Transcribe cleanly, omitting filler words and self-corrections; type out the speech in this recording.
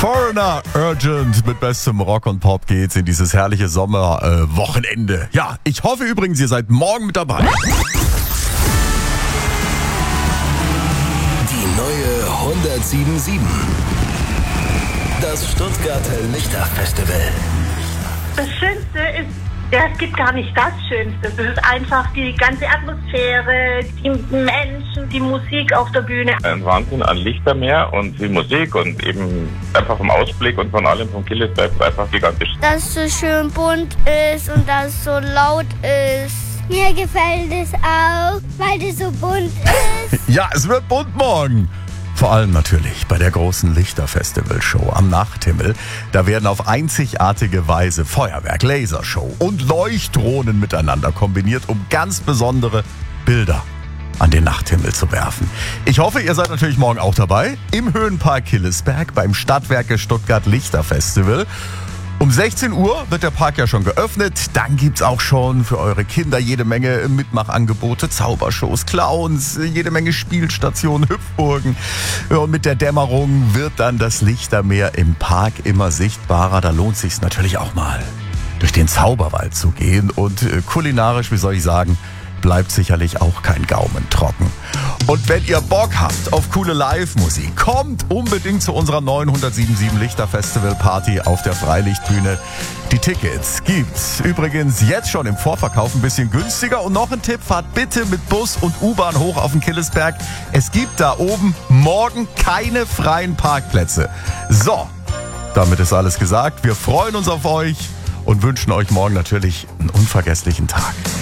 Foreigner Urgent mit bestem Rock und Pop geht's in dieses herrliche Sommerwochenende. Ja, ich hoffe übrigens, ihr seid morgen mit dabei. Die neue 107.7. Das Stuttgarter Lichterfestival. Das Schönste ist, ja, es gibt gar nicht das Schönste. Es ist einfach die ganze Atmosphäre, die Menschen, die Musik auf der Bühne. Ein Wahnsinn an Lichtermeer und die Musik und eben einfach vom Ausblick und von allem vom Killesberg einfach gigantisch. Dass es so schön bunt ist und dass es so laut ist. Mir gefällt es auch, weil es so bunt ist. Ja, es wird bunt morgen. Vor allem natürlich bei der großen Lichterfestival-Show am Nachthimmel. Da werden auf einzigartige Weise Feuerwerk, Lasershow und Leuchtdrohnen miteinander kombiniert, um ganz besondere Bilder an den Nachthimmel zu werfen. Ich hoffe, ihr seid natürlich morgen auch dabei im Höhenpark Killesberg beim Stadtwerke Stuttgart Lichterfestival. Um 16 Uhr wird der Park ja schon geöffnet. Dann gibt's auch schon für eure Kinder jede Menge Mitmachangebote, Zaubershows, Clowns, jede Menge Spielstationen, Hüpfburgen. Ja, und mit der Dämmerung wird dann das Lichtermeer im Park immer sichtbarer. Da lohnt sich's natürlich auch mal, durch den Zauberwald zu gehen. Und kulinarisch, wie soll ich sagen, bleibt sicherlich auch kein Gaumen trocken. Und wenn ihr Bock habt auf coole Live-Musik, kommt unbedingt zu unserer neuen 107.7 Lichterfestival-Party auf der Freilichtbühne. Die Tickets gibt's übrigens jetzt schon im Vorverkauf ein bisschen günstiger. Und noch ein Tipp, fahrt bitte mit Bus und U-Bahn hoch auf den Killesberg. Es gibt da oben morgen keine freien Parkplätze. So, damit ist alles gesagt. Wir freuen uns auf euch und wünschen euch morgen natürlich einen unvergesslichen Tag.